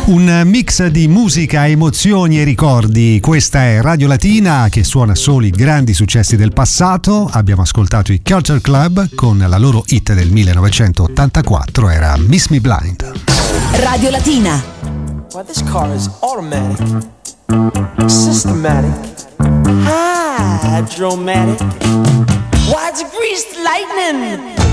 Un mix di musica, emozioni e ricordi. Questa è Radio Latina che suona solo i grandi successi del passato. Abbiamo ascoltato i Culture Club con la loro hit del 1984, era Miss Me Blind. Radio Latina. Well, this car is automatic, systematic, hydromatic. Why, it's greased lightning.